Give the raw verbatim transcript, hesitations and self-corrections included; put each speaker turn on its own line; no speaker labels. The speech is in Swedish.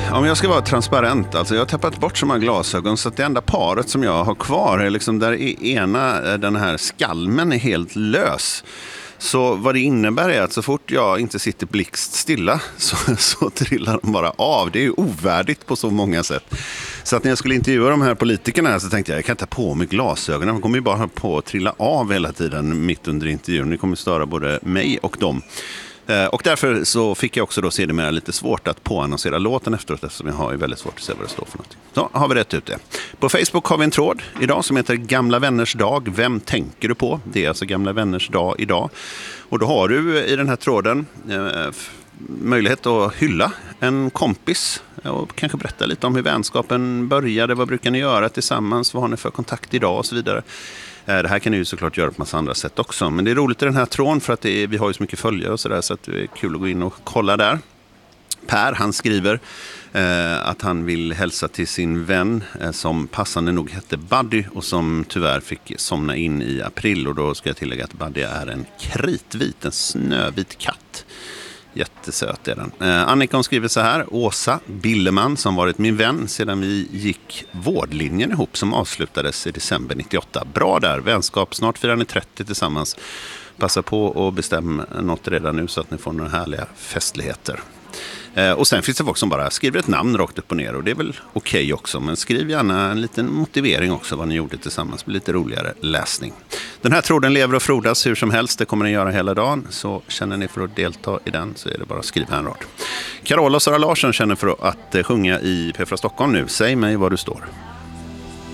om jag ska vara transparent, alltså jag har tappat bort så många glasögon så att det enda paret som jag har kvar är liksom där ena, den här skalmen är helt lös. Så vad det innebär är att så fort jag inte sitter blixt stilla så, så trillar de bara av. Det är ju ovärdigt på så många sätt. Så att när jag skulle intervjua de här politikerna här så tänkte jag, jag kan inte ta på mig glasögonen. De kommer ju bara på att trilla av hela tiden mitt under intervjun. Det kommer störa både mig och dem. Och därför så fick jag också då se det mer lite svårt att påannonsera låten efteråt eftersom jag har ju väldigt svårt att se vad det står för något. Så har vi rätt ut det. På Facebook har vi en tråd idag som heter Gamla vänners dag. Vem tänker du på? Det är alltså Gamla vänners dag idag. Och då har du i den här tråden eh, möjlighet att hylla en kompis och kanske berätta lite om hur vänskapen började. Vad brukar ni göra tillsammans? Vad har ni för kontakt idag och så vidare. Det här kan ni ju såklart göra på massa andra sätt också. Men det är roligt i den här tråden för att det är, vi har ju så mycket följare och sådär så att det är kul att gå in och kolla där. Per, han skriver eh, att han vill hälsa till sin vän eh, som passande nog hette Buddy och som tyvärr fick somna in i april. Och då ska jag tillägga att Buddy är en kritvit, en snövit katt. Jättesöt är den. Eh, Annika skriver så här. Åsa Billeman som varit min vän sedan vi gick vårdlinjen ihop som avslutades i december nittioåtta. Bra där, vänskap. Snart firar ni trettio tillsammans. Passa på att bestämma något redan nu så att ni får några härliga festligheter. Eh, och sen finns det folk som bara skriver ett namn rakt upp och ner och det är väl okej okay också. Men skriv gärna en liten motivering också vad ni gjorde tillsammans. Det blir lite roligare läsning. Den här tråden lever och frodas hur som helst. Det kommer ni göra hela dagen. Så känner ni för att delta i den så är det bara att skriva en rad. Carola och Sara Larsson känner för att sjunga i P fyra Stockholm nu. Säg mig var du står.